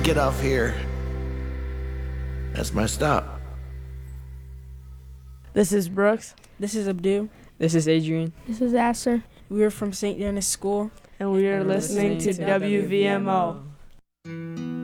get off here. That's my stop. This is Brooks. This is Abdul. This is Adrian. This is Asher. We are from St. Dennis School. And we are listening to WVMO.